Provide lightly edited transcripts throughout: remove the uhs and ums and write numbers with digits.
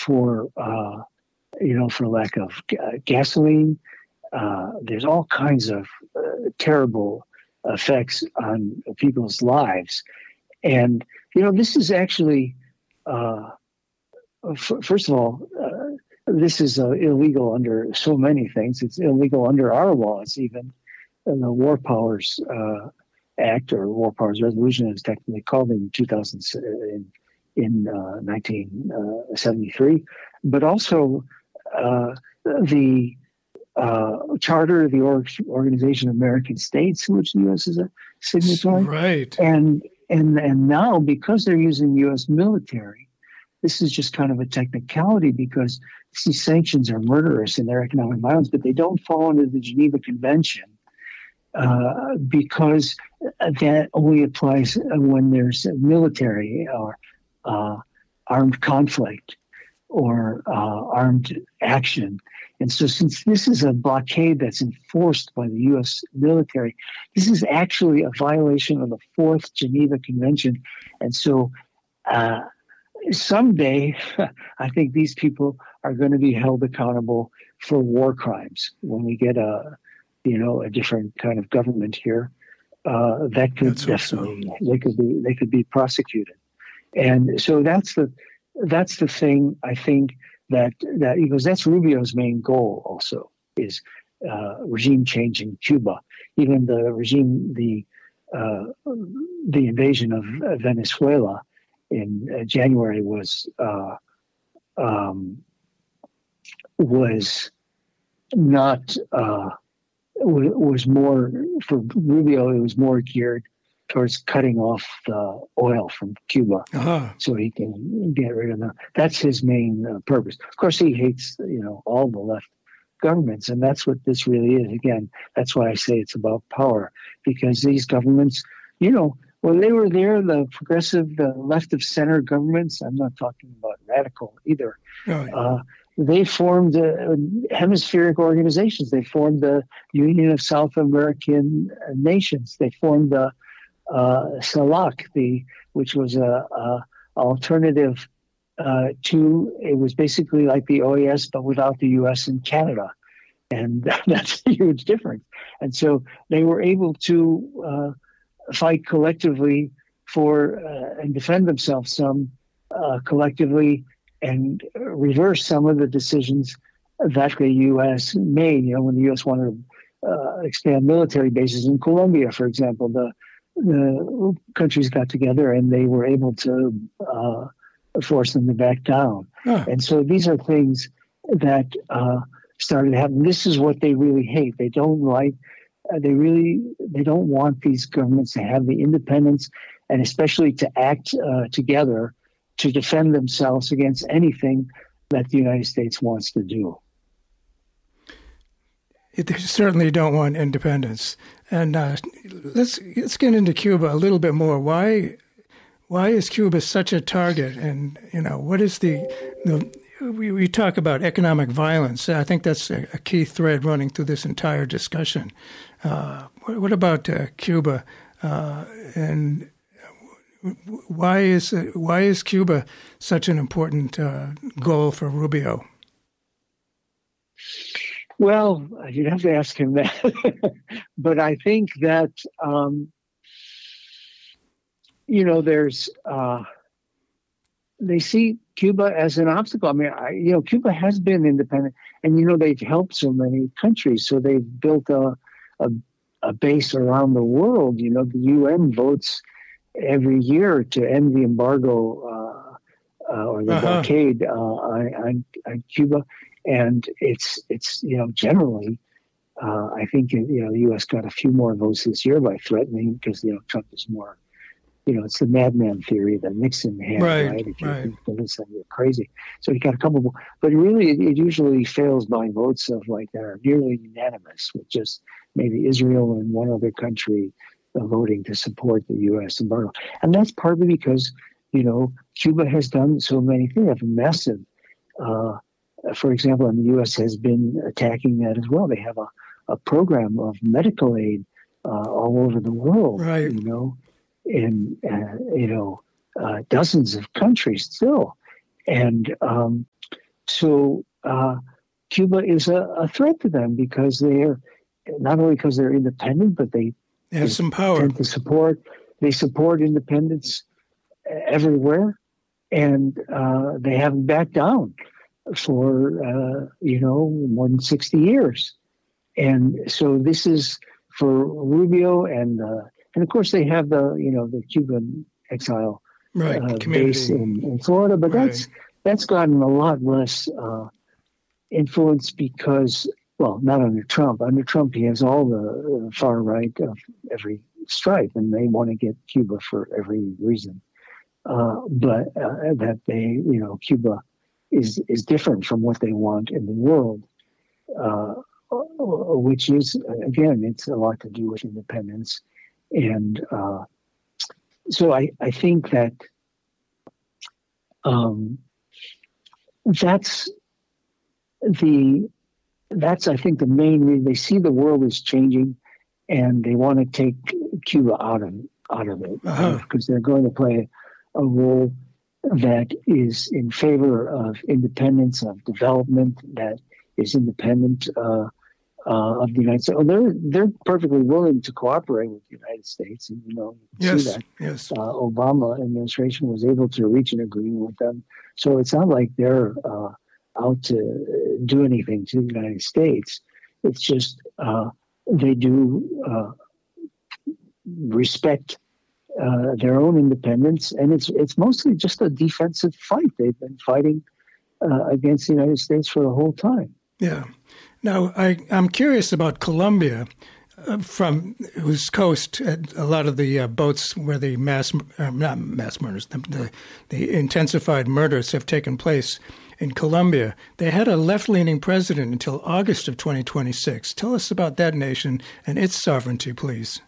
for for lack of gasoline. There's all kinds of terrible effects on people's lives. And, this is actually, first of all, this is illegal under so many things. It's illegal under our laws, even. And the War Powers Act, or War Powers Resolution, is technically called in 1973, but also the Charter of the Organization of American States, which the U.S. is a signatory. Right. And now, because they're using the U.S. military, this is just kind of a technicality, because these sanctions are murderous in their economic violence, but they don't fall under the Geneva Convention, because that only applies when there's a military or armed conflict or armed action. And so, since this is a blockade that's enforced by the U.S. military, this is actually a violation of the Fourth Geneva Convention. And so someday, I think these people are going to be held accountable for war crimes when we get a different kind of government here. That could definitely, they could be prosecuted. And so that's the thing, I think, that because that's Rubio's main goal also, is regime change in Cuba. Even the regime, the invasion of Venezuela in January was not was more, for Rubio, it was more geared towards cutting off the oil from Cuba, so he can get rid of them. That's his main purpose. Of course, he hates all the left governments, and that's what this really is. Again, that's why I say it's about power, because these governments, when they were there, the progressive, the left of center governments, I'm not talking about radical either. Right. They formed hemispheric organizations. They formed the Union of South American Nations. They formed the CELAC, which was a alternative to, it was basically like the OAS, but without the U.S. and Canada. And that's a huge difference. And so they were able to fight collectively for and defend themselves some collectively, and reverse some of the decisions that the U.S. made. When the U.S. wanted to expand military bases in Colombia, for example, the countries got together and they were able to force them to back down. And so these are things that started to happen. This is what they really hate. They don't like. They don't want these governments to have the independence, and especially to act together to defend themselves against anything that the United States wants to do. They certainly don't want independence. And let's get into Cuba a little bit more. Why is Cuba such a target? And what is we talk about economic violence. I think that's a key thread running through this entire discussion. What about Cuba? And why is Cuba such an important goal for Rubio? Well, you'd have to ask him that. But I think that, there's, they see Cuba as an obstacle. I mean, Cuba has been independent, and, they've helped so many countries. So they've built a base around the world. The UN votes every year to end the embargo or the blockade on Cuba. And it's generally, I think, the U.S. got a few more votes this year by threatening, because, Trump is more, it's the madman theory that Nixon had, right? If you convince them, you're crazy. So he got a couple more. But really, it usually fails by votes of that are nearly unanimous, with just maybe Israel and one other country voting to support the U.S. embargo. And that's partly because, Cuba has done so many things. They have massive, for example, and the U.S. has been attacking that as well. They have a program of medical aid all over the world, right? In dozens of countries still, and So Cuba is a threat to them because they're not only because they're independent, but they have some power. Tend to support. They support independence everywhere, and they haven't backed down for more than 60 years. And so this is for Rubio, and of course they have the Cuban exile base in Florida, but that's gotten a lot less influence because, well, not under Trump. Under Trump, he has all the far right of every stripe, and they want to get Cuba for every reason. But that they, Cuba is different from what they want in the world, which is, again, it's a lot to do with independence. And so I think that that's I think the main reason. They see the world is changing, and they want to take Cuba out of it because they're going to play a role that is in favor of independence, of development, that is independent of the United States. They're perfectly willing to cooperate with the United States, and you see that. Yes. Obama administration was able to reach an agreement with them, so it's not like they're out to do anything to the United States. It's just they do respect their own independence, and it's mostly just a defensive fight. They've been fighting against the United States for the whole time. Yeah. Now, I'm curious about Colombia, from whose coast a lot of the boats where the the intensified murders have taken place in Colombia. They had a left-leaning president until August of 2026. Tell us about that nation and its sovereignty, please.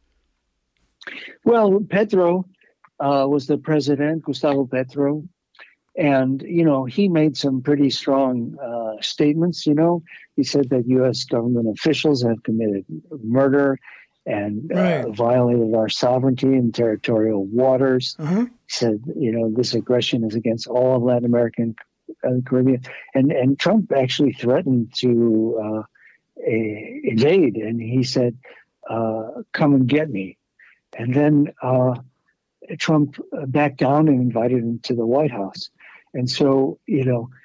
Well, Petro was the president, Gustavo Petro, and, he made some pretty strong statements. He said that U.S. government officials have committed murder and violated our sovereignty in territorial waters. He said, this aggression is against all of Latin American Caribbean. And Trump actually threatened to invade, and he said, come and get me. And then Trump backed down and invited him to the White House. And so, he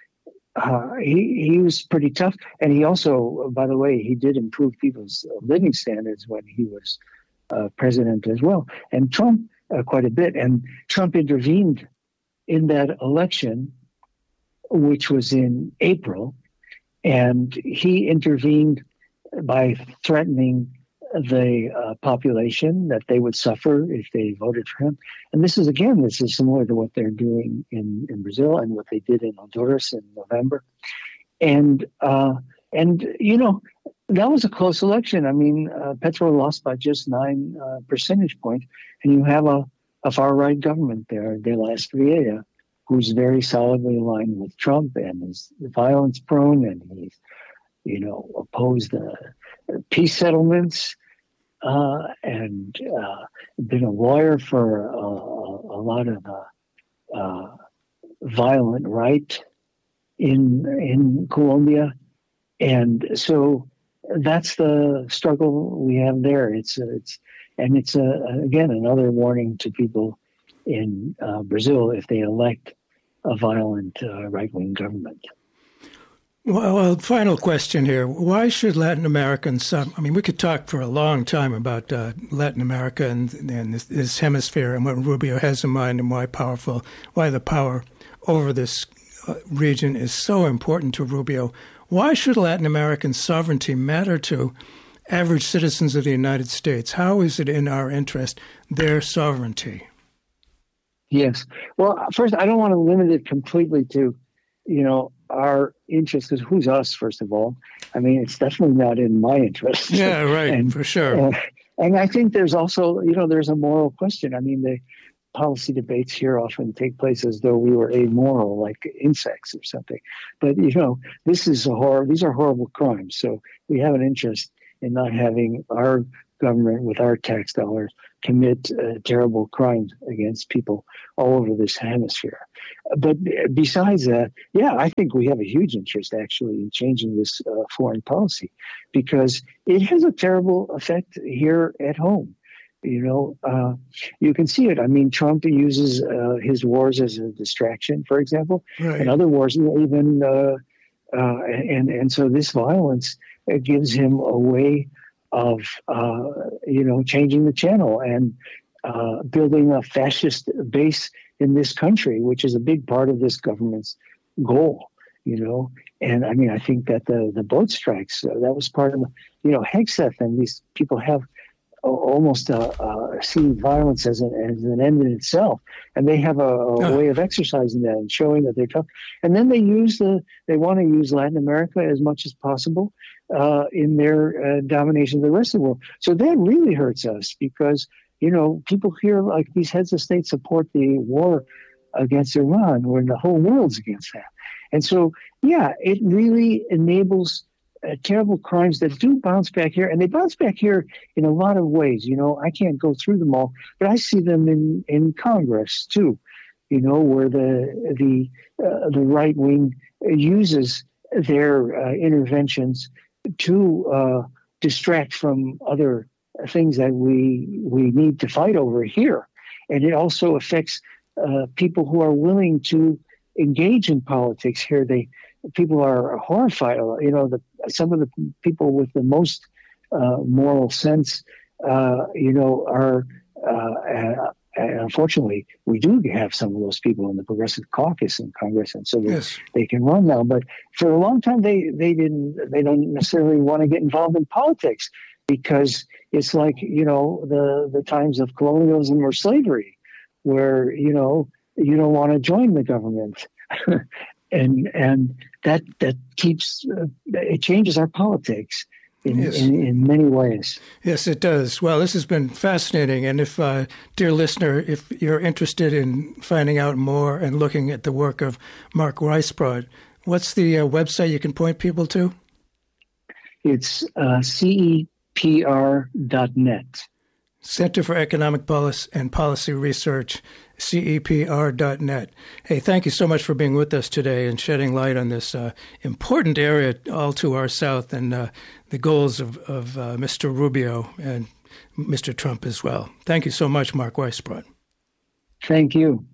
was pretty tough. And he also, by the way, he did improve people's living standards when he was president as well. And Trump, quite a bit. And Trump intervened in that election, which was in April. And he intervened by threatening the population that they would suffer if they voted for him. And this is similar to what they're doing in Brazil and what they did in Honduras in November. And that was a close election. I mean, Petro lost by just 9 percentage points, and you have a far-right government there, De La Espriella, who's very solidly aligned with Trump and is violence-prone, and he's, opposed peace settlements, and been a lawyer for a lot of violent right in Colombia. And so that's the struggle we have there. It's again another warning to people in Brazil if they elect a violent right-wing government. Well, final question here. Why should Latin Americans, we could talk for a long time about Latin America and this hemisphere and what Rubio has in mind and why the power over this region is so important to Rubio. Why should Latin American sovereignty matter to average citizens of the United States? How is it in our interest, their sovereignty? Yes. Well, first, I don't want to limit it completely to, our interest, because who's us, first of all? I mean, it's definitely not in my interest. Yeah, right, for sure. And I think there's also, there's a moral question. I mean, the policy debates here often take place as though we were amoral, like insects or something. But, these are horrible crimes. So we have an interest in not having our government with our tax dollars commit terrible crimes against people all over this hemisphere. But besides that, I think we have a huge interest actually in changing this foreign policy, because it has a terrible effect here at home. You can see it. I mean, Trump uses his wars as a distraction, for example, right. And other wars even, and so this violence gives him a way of, changing the channel and building a fascist base in this country, which is a big part of this government's goal. And I mean, I think that the boat strikes, that was part of, Hegseth, and these people have almost see violence as an end in itself, and they have a way of exercising that and showing that they're tough. And then they want to use Latin America as much as possible in their domination of the rest of the world. So that really hurts us, because people here, like these heads of state, support the war against Iran, when the whole world's against that. And so, it really enables terrible crimes that do bounce back here, and they bounce back here in a lot of ways. I can't go through them all, but I see them in Congress too. Where the right wing uses their interventions to distract from other things that we need to fight over here, and it also affects people who are willing to engage in politics here. People are horrified. Some of the people with the most moral sense, are. Unfortunately, we do have some of those people in the Progressive Caucus in Congress, and so they can run now. But for a long time, they don't necessarily want to get involved in politics, because it's like the times of colonialism or slavery, where you don't want to join the government. And that keeps it changes our politics in many ways. Yes, it does. Well, this has been fascinating. And if, dear listener, if you're interested in finding out more and looking at the work of Mark Weisbrod, what's the website you can point people to? It's CEPR.net. Center for Economic Policy and Policy Research, CEPR.net. Hey, thank you so much for being with us today and shedding light on this important area all to our south, and the goals of Mr. Rubio and Mr. Trump as well. Thank you so much, Mark Weisbrod. Thank you.